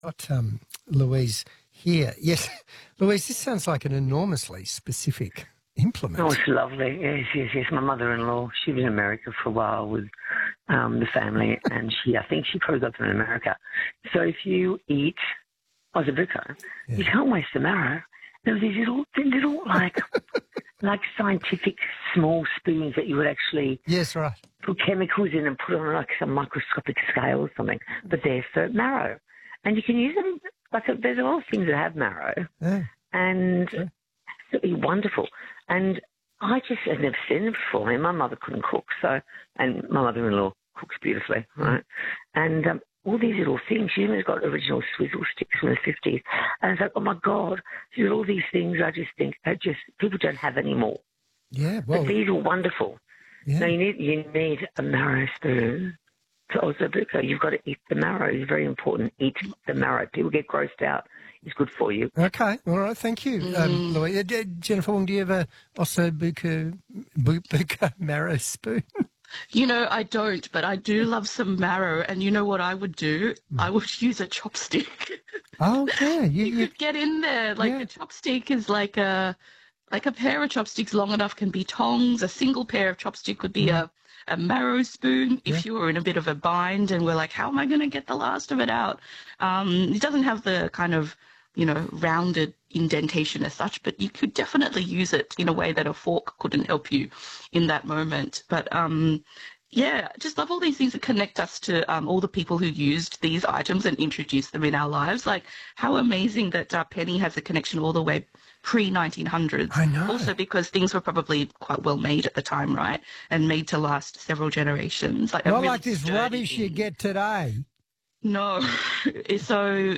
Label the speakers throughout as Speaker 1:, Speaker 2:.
Speaker 1: got Louise here. Yes, Louise, this sounds like an enormously specific implement.
Speaker 2: Oh, it's lovely. Yes. My mother-in-law, she was in America for a while with the family, and I think she probably got them in America. So if you eat ossobuco, you can't waste the marrow. There were these little like scientific small spoons that you would actually put chemicals in and put on like some microscopic scale or something. But they're for marrow, and you can use them. There's a lot of things that have marrow, and absolutely wonderful. And I just had never seen them before. I mean, my mother couldn't cook, and my mother-in-law cooks beautifully, right? And all these little things. She even got original swizzle sticks from the 50s. And it's like, oh, my God, all these things I just think people don't have anymore.
Speaker 1: Yeah, well.
Speaker 2: But these are wonderful. Yeah. Now, you need a marrow spoon for ossobuco. You've got to eat the marrow. It's very important. Eat the marrow. People get grossed out. It's good for you.
Speaker 1: Okay, all right, thank you. Louise. Jennifer Wong, do you have a ossobuco marrow spoon?
Speaker 3: You know, I don't, but I do love some marrow. And you know what I would do? I would use a chopstick.
Speaker 1: Oh, yeah.
Speaker 3: You could get in there. Like a chopstick is like a pair of chopsticks long enough can be tongs. A single pair of chopstick could be a marrow spoon if you were in a bit of a bind and we're like, how am I going to get the last of it out? It doesn't have the kind of, rounded indentation as such, but you could definitely use it in a way that a fork couldn't help you in that moment. But just love all these things that connect us to all the people who used these items and introduced them in our lives. Like how amazing that Penny has a connection all the way pre-1900s.
Speaker 1: I know.
Speaker 3: Also because things were probably quite well made at the time, right? And made to last several generations. Like
Speaker 1: not
Speaker 3: really
Speaker 1: like this rubbish you get today.
Speaker 3: No. So,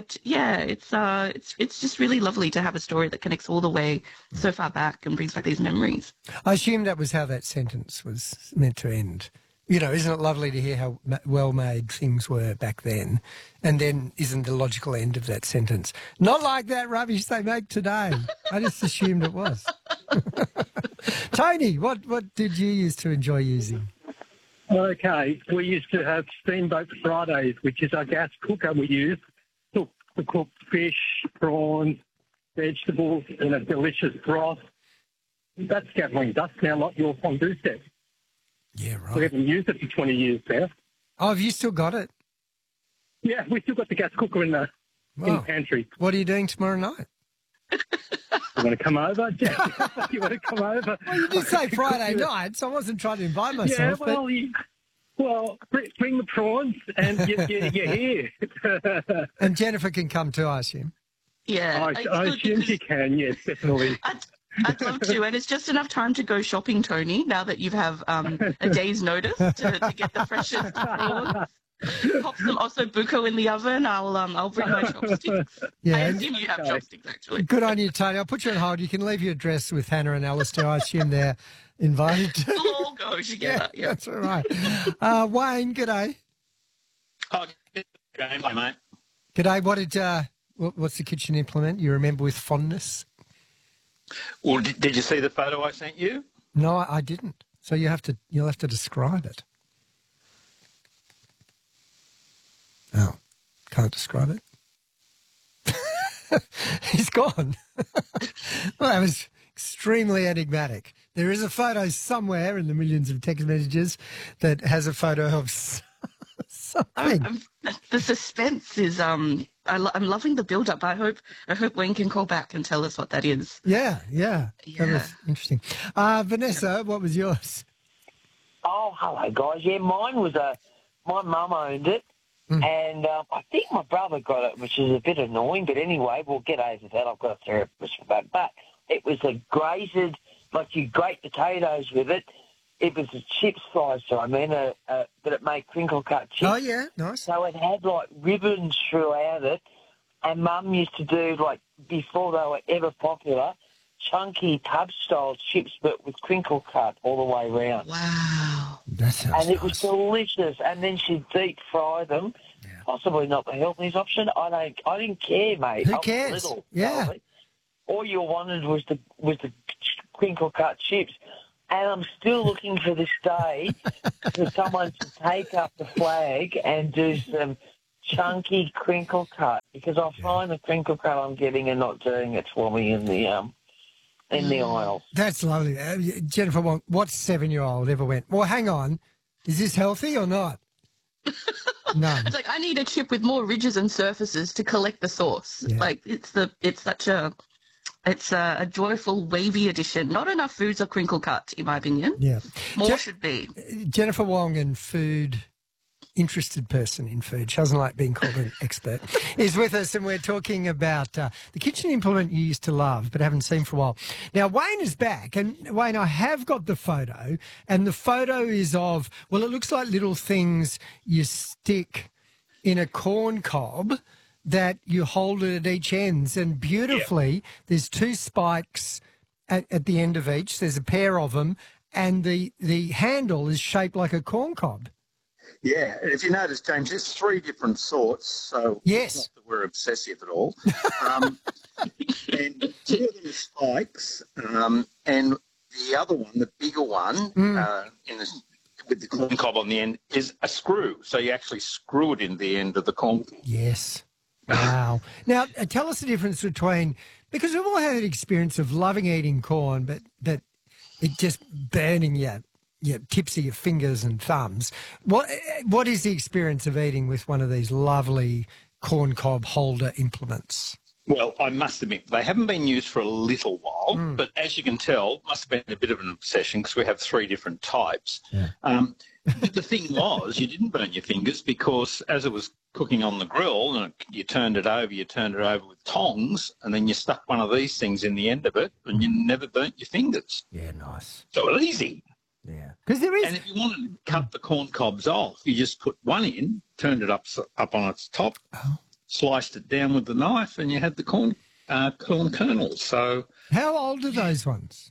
Speaker 3: it's just really lovely to have a story that connects all the way so far back and brings back these memories.
Speaker 1: I assume that was how that sentence was meant to end. Isn't it lovely to hear how well-made things were back then? And then isn't the logical end of that sentence, not like that rubbish they make today? I just assumed it was. Tony, what did you used to enjoy using?
Speaker 4: Okay, we used to have Steamboat Fridays, which is our gas cooker we use to cook fish, prawns, vegetables in a delicious broth. That's gathering dust now, like your fondue set.
Speaker 1: Yeah, right.
Speaker 4: We haven't used it for 20 years now.
Speaker 1: Oh, have you still got it?
Speaker 4: Yeah, we still got the gas cooker in the pantry.
Speaker 1: What are you doing tomorrow night?
Speaker 4: You want to come over, Jack? You want to come over?
Speaker 1: Well, you did say Friday night, so I wasn't trying to invite myself.
Speaker 4: Bring the prawns and you're here.
Speaker 1: And Jennifer can come too, I assume.
Speaker 3: Yeah.
Speaker 4: I assume she can, yes, definitely.
Speaker 3: I'd love to, and it's just enough time to go shopping, Tony, now that you have a day's notice to get the freshest prawns. Pop some ossobuco in the oven. I'll bring my chopsticks.
Speaker 1: Yeah,
Speaker 3: I assume you have chopsticks, actually.
Speaker 1: Good on you, Tony. I'll put you on hold. You can leave your address with Hannah and Alistair. I assume they're invited.
Speaker 3: We'll all go together. Yeah.
Speaker 1: That's all right. Wayne, g'day.
Speaker 5: Oh, g'day, mate.
Speaker 1: G'day. What's the kitchen implement you remember with fondness?
Speaker 5: Well, did you see the photo I sent you?
Speaker 1: No, I didn't. So you'll have to describe it. Oh, can't describe it. He's gone. Well, that was extremely enigmatic. There is a photo somewhere in the millions of text messages that has a photo of something.
Speaker 3: The suspense is. I'm loving the build-up. I hope Wayne can call back and tell us what that is.
Speaker 1: Yeah. That was interesting. Vanessa, what was yours?
Speaker 6: Oh, hello, guys. Yeah, mine was my mum owned it. And I think my brother got it, which is a bit annoying. But anyway, we'll get over that. I've got a therapist for that. But it was a grated, like you grate potatoes with it. It was a chip slicer, but it made crinkle-cut chips.
Speaker 1: Oh, yeah, nice.
Speaker 6: So it had, like, ribbons throughout it. And Mum used to do, like, before they were ever popular, chunky tub-style chips, but with crinkle cut all the way around.
Speaker 3: Wow.
Speaker 1: That sounds
Speaker 6: it was delicious. And then she'd deep fry them. Yeah. Possibly not the healthiest option. I didn't care, mate.
Speaker 1: Who cares?
Speaker 6: Little,
Speaker 1: yeah.
Speaker 6: Probably. All you wanted was the crinkle cut chips. And I'm still looking for this day for someone to take up the flag and do some chunky crinkle cut because I find the crinkle cut I'm getting are not doing it for me in the aisle.
Speaker 1: That's lovely. Jennifer, what 7-year-old ever went, well, hang on, is this healthy or not? No.
Speaker 3: It's like, I need a chip with more ridges and surfaces to collect the sauce.
Speaker 1: Yeah.
Speaker 3: Like, it's a joyful, wavy addition. Not enough foods are crinkle cut, in my opinion.
Speaker 1: Yeah.
Speaker 3: More should be.
Speaker 1: Jennifer Wong, and interested person in food, she doesn't like being called an expert, is with us, and we're talking about the kitchen implement you used to love but haven't seen for a while. Now, Wayne is back, and Wayne, I have got the photo, and the photo is of, well, it looks like little things you stick in a corn cob that you hold it at each ends, and beautifully, there's 2 spikes at the end of each. There's a pair of them, and the handle is shaped like a corn cob.
Speaker 5: Yeah, and if you notice, James, there's 3 different sorts, so
Speaker 1: yes,
Speaker 5: it's not that we're obsessive at all. And 2 of them are spikes, and the other one, the bigger one, with the corn cob on the end, is a screw. So you actually screw it in the end of the corn cob.
Speaker 1: Yes. Wow. Now, tell us the difference between, because we've all had an experience of loving eating corn, but it just burning your tips of your fingers and thumbs. What is the experience of eating with one of these lovely corn cob holder implements?
Speaker 5: Well, I must admit, they haven't been used for a little while, but as you can tell, must have been a bit of an obsession because we have 3 different types. Yeah. But the thing was, you didn't burn your fingers because as it was cooking on the grill, and you turned it over with tongs, and then you stuck one of these things in the end of it, and you never burnt your fingers.
Speaker 1: Yeah, nice.
Speaker 5: So it was easy.
Speaker 1: Yeah, because there is.
Speaker 5: And if you wanted to cut the corn cobs off, you just put one in, turned it up on its top, sliced it down with the knife, and you had the corn kernels. So,
Speaker 1: how old are those ones?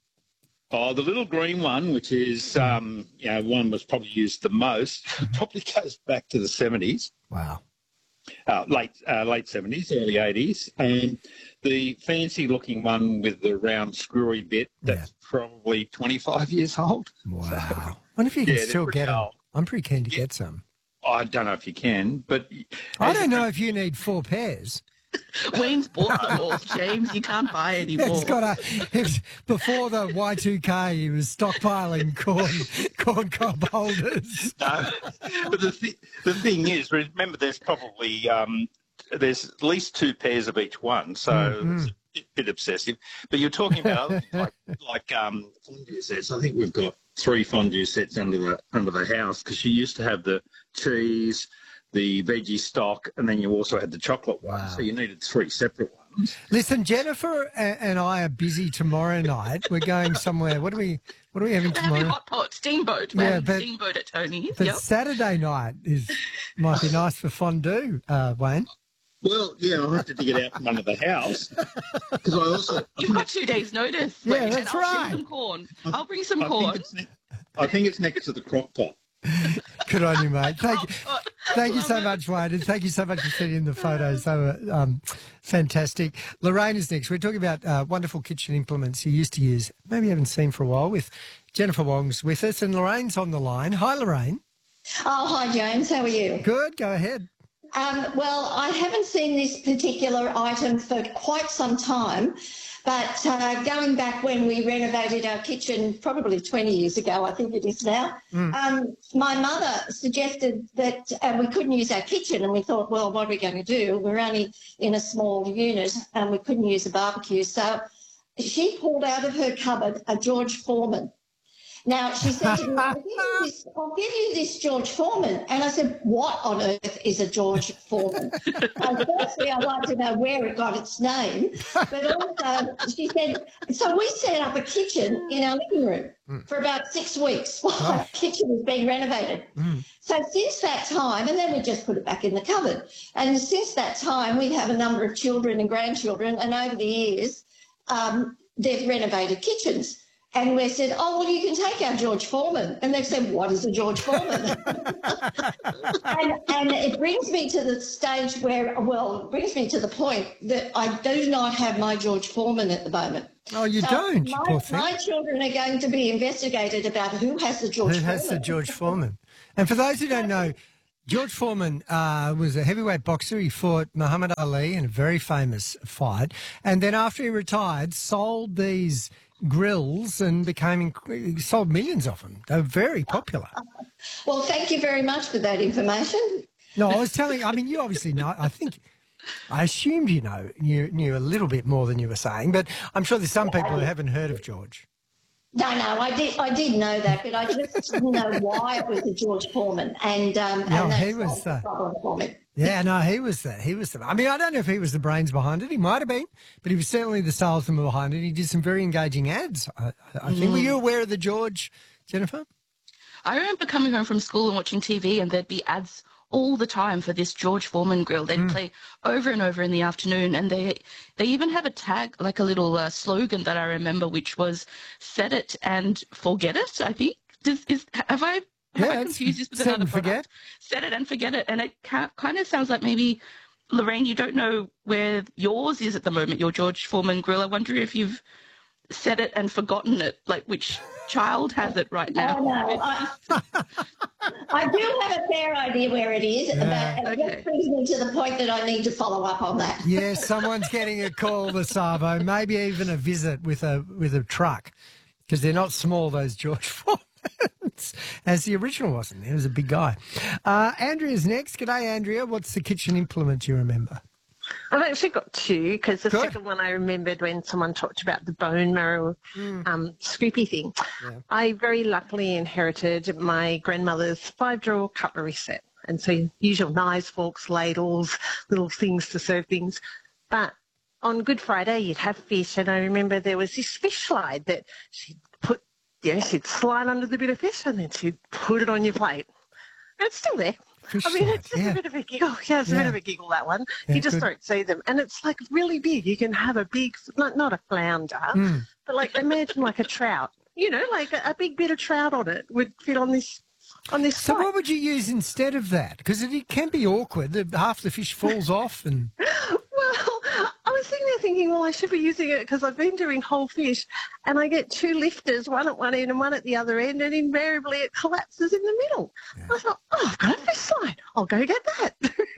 Speaker 5: Oh, the little green one, which is one was probably used the most, probably goes back to the 70s.
Speaker 1: Wow.
Speaker 5: Late 70s, early 80s. And the fancy-looking one with the round screwy bit, that's probably 25 years old.
Speaker 1: Wow. So, I wonder if you can still get them. I'm pretty keen to get some.
Speaker 5: I don't know if you can, but...
Speaker 1: I don't know if you need 4 pairs.
Speaker 3: Wayne's bought them all, James. You can't buy any more.
Speaker 1: Before the Y2K, he was stockpiling corn cob holders.
Speaker 5: No, but the thing is, remember, there's probably there's at least 2 pairs of each one, so it's a bit obsessive. But you're talking about like fondue sets. I think we've got 3 fondue sets under the house because you used to have the cheese, the veggie stock, and then you also had the chocolate one. Wow. So you needed 3 separate ones.
Speaker 1: Listen, Jennifer and I are busy tomorrow night. We're going somewhere. What are we having tomorrow?
Speaker 3: Having hot pot, steamboat. Steamboat at Tony's.
Speaker 1: But Saturday night might be nice for fondue, Wayne.
Speaker 5: Well, yeah, I'll have to dig it out from under the house. Because
Speaker 3: You've got 2 days' notice.
Speaker 1: Yeah, that's right.
Speaker 3: I'll bring some corn. I'll bring some corn.
Speaker 5: I think it's next to the crock pot.
Speaker 1: Good on you, mate. Thank you so much, Wayne, and thank you so much for sending in the photos. They were fantastic. Lorraine is next. We're talking about wonderful kitchen implements you used to use, maybe you haven't seen for a while, with Jennifer Wong's with us, and Lorraine's on the line. Hi, Lorraine.
Speaker 7: Oh, hi, James. How are you?
Speaker 1: Good. Go ahead.
Speaker 7: Well, I haven't seen this particular item for quite some time, but going back when we renovated our kitchen probably 20 years ago, I think it is now, my mother suggested that we couldn't use our kitchen, and we thought, well, what are we going to do? We're only in a small unit and we couldn't use a barbecue. So she pulled out of her cupboard a George Foreman. Now, she said to me, I'll give you this George Foreman. And I said, what on earth is a George Foreman? Firstly, I'd like to know where it got its name. But also, she said, so we set up a kitchen in our living room for about 6 weeks while our kitchen was being renovated. So since that time, and then we just put it back in the cupboard. And since that time, we have a number of children and grandchildren. And over the years, they've renovated kitchens. And we said, oh, well, you can take our George Foreman. And they said, what is a George Foreman? and it brings me to the stage where, it brings me to the point that I do not have my George Foreman at the moment.
Speaker 1: Oh, you don't?
Speaker 7: My children are going to be investigated about who has the George Foreman.
Speaker 1: Who has the George Foreman? And for those who don't know, George Foreman was a heavyweight boxer. He fought Muhammad Ali in a very famous fight. And then after he retired, sold these grills and he sold millions of them. They were very popular.
Speaker 7: Well, thank you very much for that information.
Speaker 1: No, I was telling, I mean, you obviously know, I assumed you knew a little bit more than you were saying, but I'm sure there's some people who haven't heard of George.
Speaker 7: No, I did know that, but I just didn't know why it was a George Foreman, and that's the problem for me.
Speaker 1: Yeah, no, he was the. I mean, I don't know if he was the brains behind it. He might have been, but he was certainly the salesman behind it. He did some very engaging ads. I think. Were you aware of the George, Jennifer?
Speaker 3: I remember coming home from school and watching TV, and there'd be ads all the time for this George Foreman grill. They'd play over and over in the afternoon, and they even have a tag, like a little slogan that I remember, which was "Set it and forget it." I think have I confused this with another product? Set it and forget it, and it kind of sounds like maybe, Lorraine, you don't know where yours is at the moment, your George Foreman grill. I wonder if you've set it and forgotten it, like which child has it right now.
Speaker 7: No, I do have a fair idea where it is, but it brings me to the point that I need to follow up on that.
Speaker 1: Yes, someone's getting a call, the Savo, maybe even a visit with a truck, because they're not small, those George Foremans, as the original wasn't. He was a big guy. Andrea's next. G'day, Andrea. What's the kitchen implement you remember?
Speaker 8: I've actually got two, because the second one I remembered when someone talked about the bone marrow scoopy thing. Yeah. I very luckily inherited my grandmother's 5-drawer cutlery set. And so usual knives, forks, ladles, little things to serve things. But on Good Friday, you'd have fish, and I remember there was this fish slide that she'd put, she'd slide under the bit of fish, and then she'd put it on your plate. And it's still there. I mean, it's just a bit of a giggle. Yeah, it's a bit of a giggle, that one. You just don't see them. And it's like really big. You can have a big, not a flounder, but like imagine like a trout, like a big bit of trout on it would fit on this So
Speaker 1: slide. What would you use instead of that? Because it can be awkward. Half the fish falls off and...
Speaker 8: Well, I was sitting there thinking, well, I should be using it because I've been doing whole fish and I get 2 lifters, one at one end and one at the other end, and invariably it collapses in the middle. Yeah. I thought, I've got a fish slide. I'll go get that.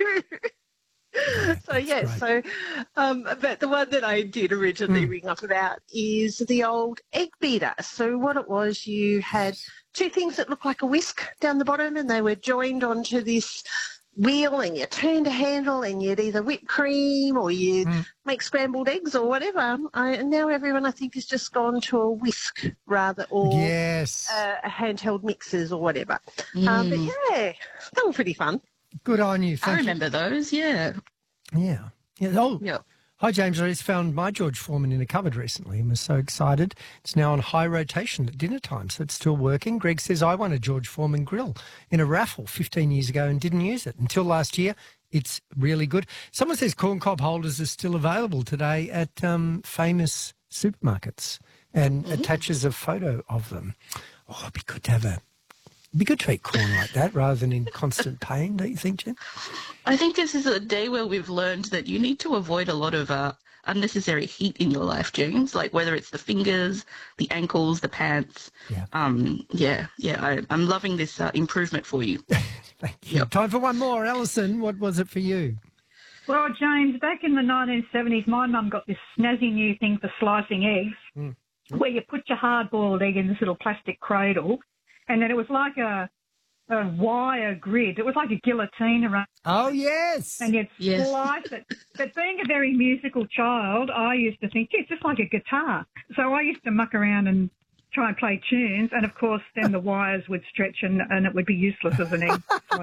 Speaker 8: But the one that I did originally ring up about is the old egg beater. So what it was, you had 2 things that looked like a whisk down the bottom, and they were joined onto this wheel, and you turned a handle and you'd either whip cream or you'd make scrambled eggs or whatever. And now everyone, I think, has just gone to a whisk or handheld mixers or whatever. But yeah, they were pretty fun.
Speaker 1: Good on you.
Speaker 3: I remember those, yeah.
Speaker 1: Yeah. Oh, yeah. Hi, James. I just found my George Foreman in a cupboard recently and was so excited. It's now on high rotation at dinner time, so it's still working. Greg says, I won a George Foreman grill in a raffle 15 years ago and didn't use it until last year. It's really good. Someone says corn cob holders are still available today at famous supermarkets and attaches a photo of them. Oh, it'd be good to have It'd be good to eat corn like that rather than in constant pain, don't you think, Jen?
Speaker 3: I think this is a day where we've learned that you need to avoid a lot of unnecessary heat in your life, James, like whether it's the fingers, the ankles, the pants. Yeah. I'm loving this improvement for you.
Speaker 1: Thank you. Yep. Time for one more. Alison, what was it for you?
Speaker 9: Well, James, back in the 1970s, my mum got this snazzy new thing for slicing eggs where you put your hard-boiled egg in this little plastic cradle, and then it was like a wire grid. It was like a guillotine around.
Speaker 1: Oh, yes.
Speaker 9: And you'd slice it. But being a very musical child, I used to think, it's just like a guitar. So I used to muck around and try and play tunes, and, of course, then the wires would stretch and it would be useless as an egg.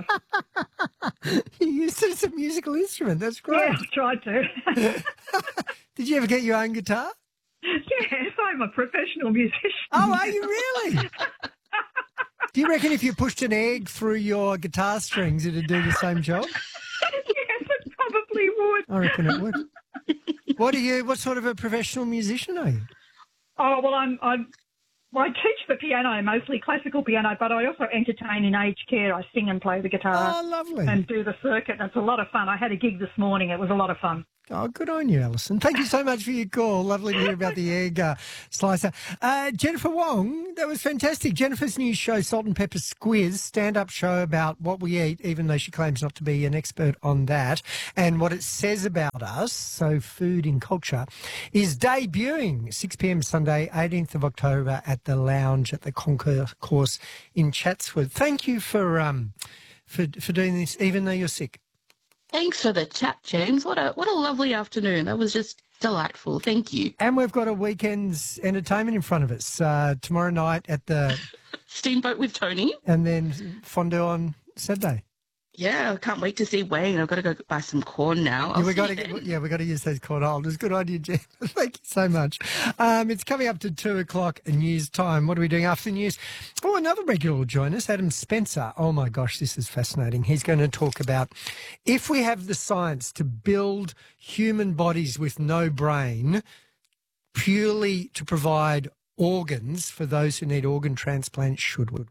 Speaker 1: You used it as a musical instrument. That's great.
Speaker 9: Yeah, I tried to.
Speaker 1: Did you ever get your own guitar?
Speaker 9: Yes, I'm a professional musician.
Speaker 1: Oh, are you really? Do you reckon if you pushed an egg through your guitar strings, it'd do the same job?
Speaker 9: Yes, it probably would.
Speaker 1: I reckon it would. What sort of a professional musician are you?
Speaker 9: Oh, well, I teach the piano, mostly classical piano, but I also entertain in aged care. I sing and play the guitar.
Speaker 1: Oh, lovely.
Speaker 9: And do the circuit. It's a lot of fun. I had a gig this morning. It was a lot of fun.
Speaker 1: Oh, good on you, Alison. Thank you so much for your call. Lovely to hear about the egg slicer. Jennifer Wong, that was fantastic. Jennifer's new show, Salt and Pepper Squiz, stand-up show about what we eat, even though she claims not to be an expert on that, and what it says about us, so food in culture, is debuting 6 p.m. Sunday, 18th of October at the Lounge at the Concourse in Chatswood. Thank you for doing this, even though you're sick.
Speaker 3: Thanks for the chat, James. What a lovely afternoon. That was just delightful. Thank you.
Speaker 1: And we've got a weekend's entertainment in front of us. Tomorrow night at the
Speaker 3: Steamboat with Tony.
Speaker 1: And then fondue on Saturday.
Speaker 3: Yeah, I can't wait to see Wayne. I've got to go buy some corn now.
Speaker 1: We got to use those corn holders. Good idea, Jen. Thank you so much. It's coming up to 2:00 news time. What are we doing after the news? Oh, another regular will join us, Adam Spencer. Oh my gosh, this is fascinating. He's going to talk about if we have the science to build human bodies with no brain purely to provide organs for those who need organ transplants, should we?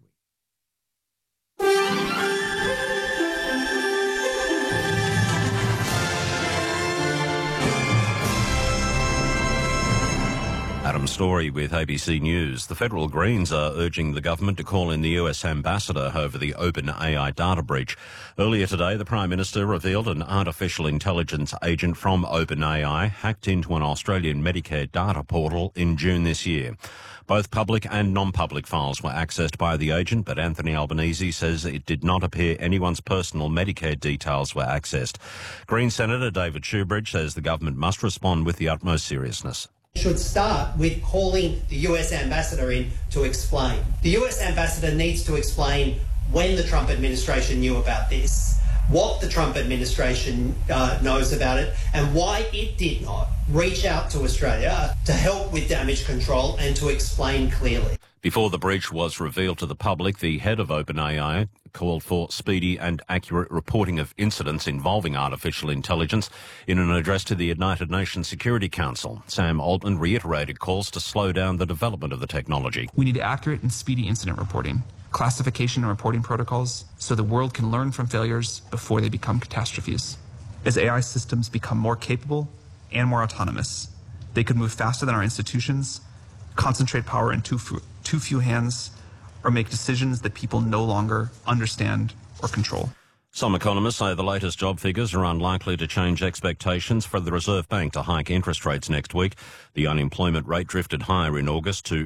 Speaker 10: Adam Story with ABC News. The federal Greens are urging the government to call in the US ambassador over the OpenAI data breach. Earlier today, the Prime Minister revealed an artificial intelligence agent from OpenAI hacked into an Australian Medicare data portal in June this year. Both public and non-public files were accessed by the agent, but Anthony Albanese says it did not appear anyone's personal Medicare details were accessed. Green Senator David Shoebridge says the government must respond with the utmost seriousness.
Speaker 11: Should start with calling the US ambassador in to explain. The US ambassador needs to explain when the Trump administration knew about this, what the Trump administration knows about it, and why it did not reach out to Australia to help with damage control and to explain clearly.
Speaker 10: Before the breach was revealed to the public, the head of OpenAI called for speedy and accurate reporting of incidents involving artificial intelligence in an address to the United Nations Security Council. Sam Altman reiterated calls to slow down the development of the technology.
Speaker 12: We need accurate and speedy incident reporting, classification and reporting protocols, so the world can learn from failures before they become catastrophes. As AI systems become more capable and more autonomous, they could move faster than our institutions, concentrate power in too few hands, or make decisions that people no longer understand or control.
Speaker 10: Some economists say the latest job figures are unlikely to change expectations for the Reserve Bank to hike interest rates next week. The unemployment rate drifted higher in August to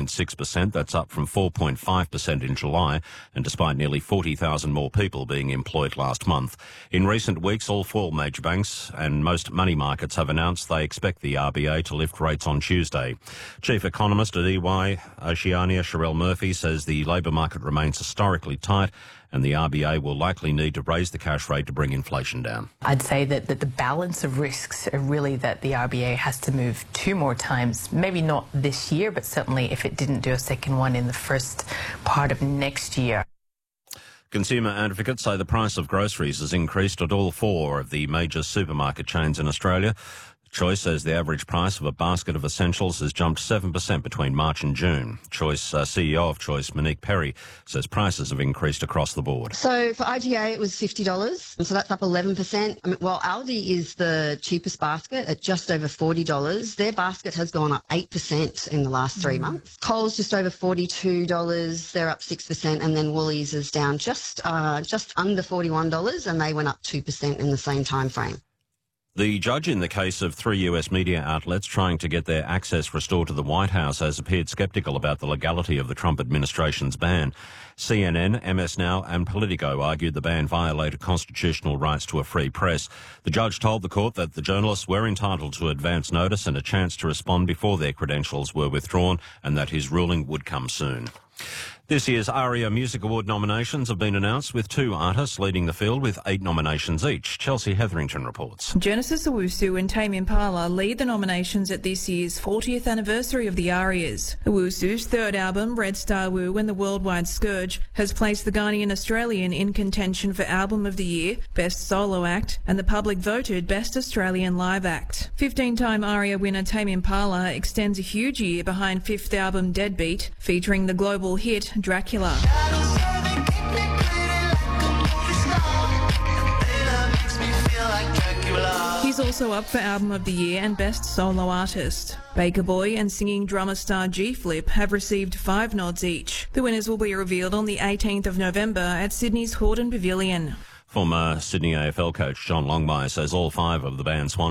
Speaker 10: 4.6%. That's up from 4.5% in July, and despite nearly 40,000 more people being employed last month. In recent weeks, all four major banks and most money markets have announced they expect the RBA to lift rates on Tuesday. Chief economist at EY Oceania, Sherelle Murphy, says the labour market remains historically tight, and the RBA will likely need to raise the cash rate to bring inflation down.
Speaker 13: I'd say that the balance of risks are really that the RBA has to move two more times, maybe not this year, but certainly if it didn't do a second one in the first part of next year.
Speaker 10: Consumer advocates say the price of groceries has increased at all four of the major supermarket chains in Australia. Choice says the average price of a basket of essentials has jumped 7% between March and June. CEO of Choice, Monique Perry, says prices have increased across the board.
Speaker 14: So for IGA, it was $50, so that's up 11%. While Aldi is the cheapest basket at just over $40, their basket has gone up 8% in the last 3 months. Coles just over $42, they're up 6%, and then Woolies is down just under $41, and they went up 2% in the same time frame.
Speaker 10: The judge in the case of 3 US media outlets trying to get their access restored to the White House has appeared sceptical about the legality of the Trump administration's ban. CNN, MS Now and Politico argued the ban violated constitutional rights to a free press. The judge told the court that the journalists were entitled to advance notice and a chance to respond before their credentials were withdrawn, and that his ruling would come soon. This year's ARIA Music Award nominations have been announced, with 2 artists leading the field with 8 nominations each. Chelsea Hetherington reports.
Speaker 15: Genesis Owusu and Tame Impala lead the nominations at this year's 40th anniversary of the ARIAs. Owusu's third album, Red Star Woo and the Worldwide Scourge, has placed the Ghanaian Australian in contention for Album of the Year, Best Solo Act, and the public voted Best Australian Live Act. 15-time ARIA winner Tame Impala extends a huge year behind fifth album Deadbeat, featuring the global hit Dracula. He's also also up for Album of the Year and Best Solo Artist. Baker Boy and singing drummer star G-Flip have received 5 nods each. The winners will be revealed on the 18th of November at Sydney's Hordern Pavilion.
Speaker 10: Former Sydney AFL coach John Longmire says all 5 of the band's 1